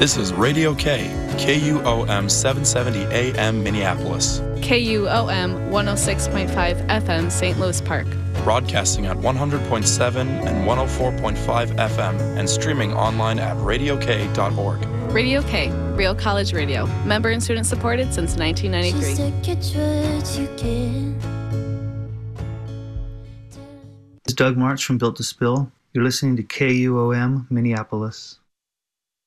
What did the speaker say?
This is Radio K, KUOM 770 AM Minneapolis. KUOM 106.5 FM St. Louis Park. Broadcasting at 100.7 and 104.5 FM and streaming online at radiok.org. Radio K, Real College Radio. Member and student supported since 1993. This is Doug March from Built to Spill. You're listening to KUOM Minneapolis.